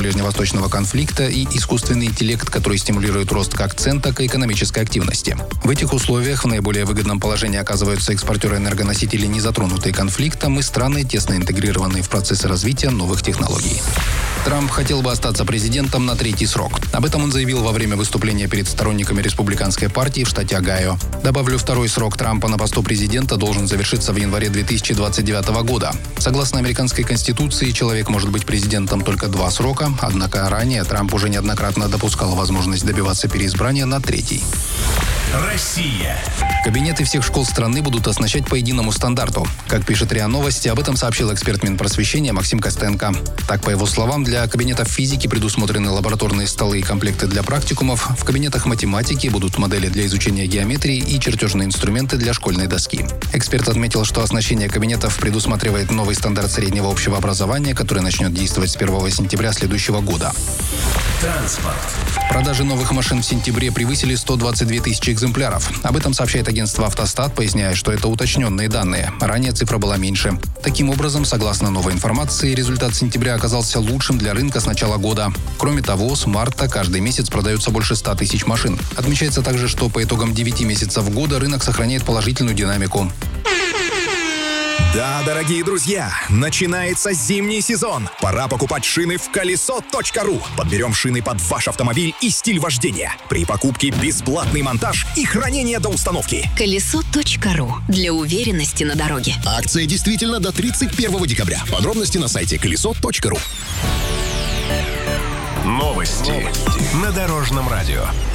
ближневосточного конфликта и искусственный интеллект, который стимулирует рост как цен, так и экономической активности. В этих условиях в наиболее выгодном положении оказываются экспортеры энергоносителей, не затронутые конфликтом, и страны, тесно интегрированные в процессы развития новых технологий. Трамп хотел бы остаться президентом на 3-й срок. Об этом он заявил во время выступления перед сторонниками республиканской партии в штате Огайо. Добавлю, 2-й срок Трампа на посту президента должен завершиться в январе 2029 года. Согласно американской конституции, человек может быть президентом только 2 срока, однако ранее Трамп уже неоднократно допускал возможность добиваться переизбрания на 3-й. Россия. Кабинеты всех школ страны будут оснащать по единому стандарту. Как пишет РИА Новости, об этом сообщил эксперт Минпросвещения Максим Костенко. Так, по его словам, для кабинетов физики предусмотрены лабораторные столы и комплекты для практикумов. В кабинетах математики будут модели для изучения геометрии и чертежные инструменты для школьной доски. Эксперт отметил, что оснащение кабинетов предусматривает новый стандарт среднего общего образования, который начнет действовать с 1 сентября следующего года. Транспорт. Продажи новых машин в сентябре превысили 122 тысячи экземпляров. Об этом сообщает агентство «Автостат», поясняя, что это уточненные данные. Ранее цифра была меньше. Таким образом, согласно новой информации, результат сентября оказался лучшим для рынка с начала года. Кроме того, с марта каждый месяц продается больше 100 тысяч машин. Отмечается также, что по итогам 9 месяцев года рынок сохраняет положительную динамику. Да, дорогие друзья, начинается зимний сезон. Пора покупать шины в Колесо.ру. Подберем шины под ваш автомобиль и стиль вождения. При покупке бесплатный монтаж и хранение до установки. Колесо.ру. Для уверенности на дороге. Акция действительно до 31 декабря. Подробности на сайте Колесо.ру. Новости на Дорожном радио.